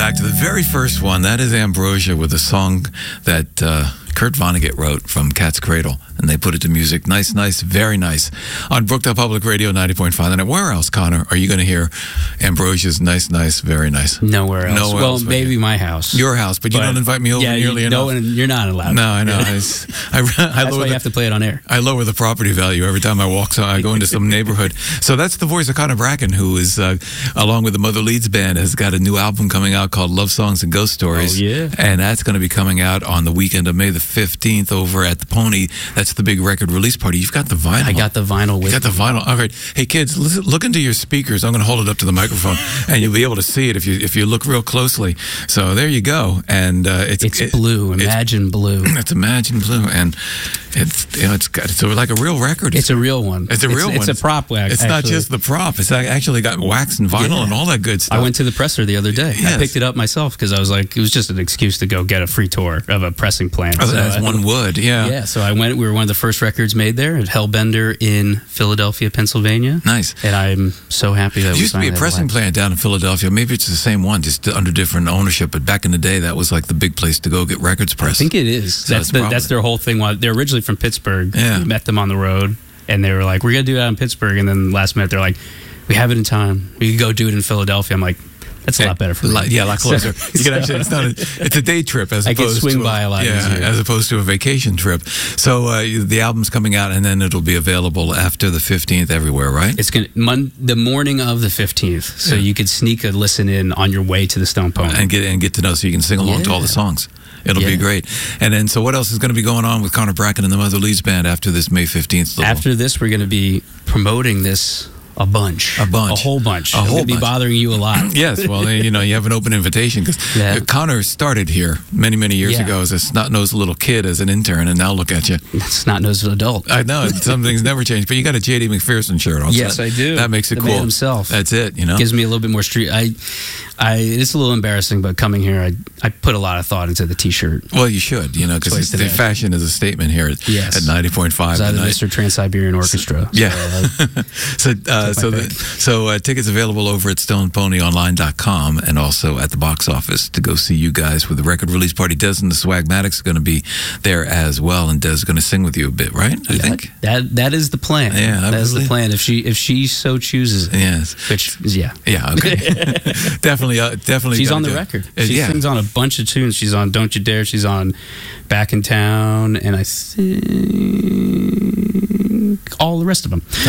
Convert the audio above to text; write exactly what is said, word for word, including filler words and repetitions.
back to the very first one. That is Ambrosia with a song that uh, Kurt Vonnegut wrote from Cat's Cradle, and they put it to music. Nice, nice, very nice. On Brookdale Public Radio ninety point five. And where else, Connor, are you going to hear Ambrosia's nice, nice, very nice? Nowhere else. Nowhere well, else maybe my house. Your house, but you But, don't invite me over yeah, nearly you, enough. No, and you're not allowed. No, I know. I, I, I, That's lower why you the, have to play it on air. I lower the property value every time I walk, so I go into some neighborhood. So that's the voice of Connor Bracken, who is, uh, along with the Mother Leeds Band, has got a new album coming out called Love Songs and Ghost Stories. Oh, yeah. And that's going to be coming out on the weekend of May the fifteenth over at the Pony. That's the big record release party. You've got the vinyl. I got the vinyl with You got the vinyl. All right. Hey, kids, listen, look into your speakers. I'm going to hold it up to the microphone, and you'll be able to see it if you if you look real closely. So there you go. And uh, it's It's it, blue. Imagine it's, blue. It's Imagine Blue, and it's you know it's got it's like a real record. It's a real one. It's a real it's, one. It's a prop wax. It's actually. not just the prop. It's actually got wax and vinyl Yeah. and all that good stuff. I went to the presser the other day. Yes. I picked it up myself because I was like, it was just an excuse to go get a free tour of a pressing plant. Oh, So as I- one would, yeah. Yeah, so I went. We were one of the first records made there at Hellbender in Philadelphia, Pennsylvania. Nice. And I'm so happy that There we used to be a signed that pressing wax. plant down in Philadelphia. Maybe it's the same one, just under different ownership. But back in the day, that was like the big place to go get records I pressed. think it is. So that's it's the, probably- that's their whole thing. While they're originally from Pittsburgh. Yeah. We met them on the road, and they were like, "We're gonna do it out in Pittsburgh." And then last minute, they're like, "We have it in time. We could go do it in Philadelphia." I'm like, "That's a lot better for me." Lot- yeah, a lot closer. So- you can actually, it's not. A, it's a day trip as I can opposed swing to by a lot yeah, easier. as opposed to a vacation trip. So uh, the album's coming out, and then it'll be available after the fifteenth everywhere, right? It's gonna mon- the morning of the fifteenth, so Yeah. you could sneak a listen in on your way to the Stone Pony. and get and get to know, so you can sing along to all the Yeah. songs. It'll be Yeah. great. And then, so what else is going to be going on with Connor Bracken and the Mother Leeds Band after this May fifteenth? Little? After this, we're going to be promoting this a bunch, A bunch. a whole bunch. A I'm whole gonna be bunch. bothering you a lot. Yes, well, you know, you have an open invitation because Yeah. Connor started here many, many years Yeah. ago as a snot-nosed little kid, as an intern, and now look at you. It's not knows adult. I know, some things never change, but you got a J D McPherson shirt on. so Yes, that- I do. That makes it The cool. man himself. That's it, you know? Gives me a little bit more street. I, I. It's a little embarrassing, but coming here, I, I put a lot of thought into the T-shirt. Well, you should, you know, because Twice the today. fashion is a statement here at, Yes. at ninety point five. It's either Mister Trans-Siberian Orchestra. Yeah. So, uh, so uh, Took my so, the, pick. so uh, tickets available over at stone pony online dot com and also at the box office to go see you guys with the record release party. Des and the Swagmatics are going to be there as well, and Des is going to sing with you a bit, right? I yeah, think. that that is the plan. Yeah, I that is the believe- plan. If she if she so chooses, it, Yes. which is yeah. Yeah. Okay. definitely. Uh, definitely. She's gotta on the do it. record. Uh, She yeah. sings on a bunch of tunes. She's on "Don't You Dare." She's on "Back in Town," and I think all the rest of them.